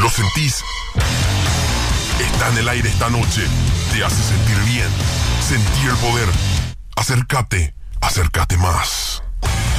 ¿Lo sentís? Está en el aire esta noche. Te hace sentir bien. Sentí el poder. Acércate más.